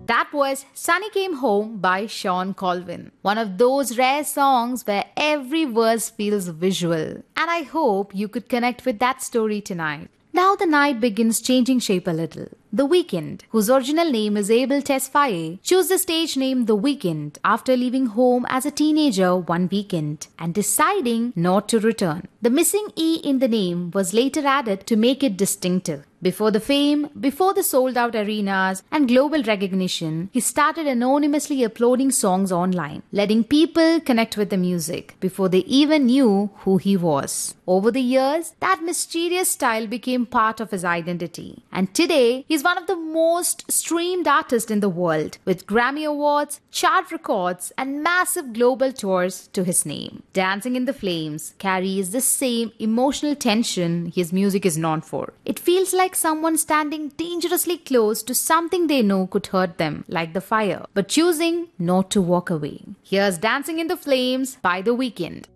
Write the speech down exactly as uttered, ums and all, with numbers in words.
That was Sunny Came Home by Sean Colvin. One of those rare songs where every verse feels visual. And I hope you could connect with that story tonight. Now the night begins changing shape a little. The Weeknd, whose original name is Abel Tesfaye, chose the stage name The Weeknd after leaving home as a teenager one weekend and deciding not to return. The missing E in the name was later added to make it distinctive. Before the fame, before the sold-out arenas and global recognition, he started anonymously uploading songs online, letting people connect with the music before they even knew who he was. Over the years, that mysterious style became part of his identity. And today, he's one of the most streamed artists in the world, with Grammy Awards, chart records, and massive global tours to his name. Dancing in the Flames carries the same emotional tension his music is known for. It feels like someone standing dangerously close to something they know could hurt them, like the fire, but choosing not to walk away. Here's Dancing in the Flames by The Weeknd.